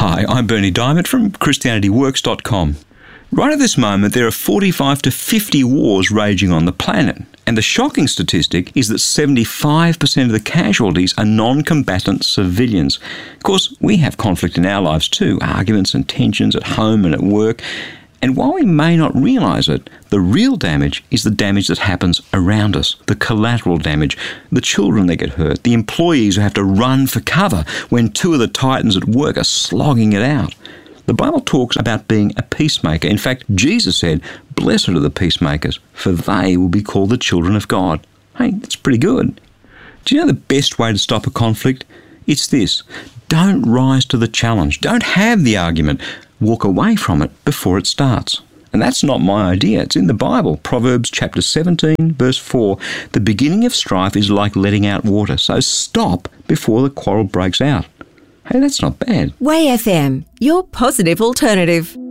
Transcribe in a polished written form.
Hi, I'm Bernie Diamond from ChristianityWorks.com. Right at this moment, there are 45 to 50 wars raging on the planet. And the shocking statistic is that 75% of the casualties are non-combatant civilians. Of course, we have conflict in our lives too, arguments and tensions at home and at work. And while we may not realise it, the real damage is the damage that happens around us, the collateral damage, the children that get hurt, the employees who have to run for cover when two of the titans at work are slogging it out. The Bible talks about being a peacemaker. In fact, Jesus said, "Blessed are the peacemakers, for they will be called the children of God." Hey, that's pretty good. Do you know the best way to stop a conflict? It's this: don't rise to the challenge. Don't have the argument. Walk away from it before it starts. And that's not my idea. It's in the Bible. Proverbs chapter 17, verse 4. The beginning of strife is like letting out water, so stop before the quarrel breaks out. Hey, that's not bad. Way FM, your positive alternative.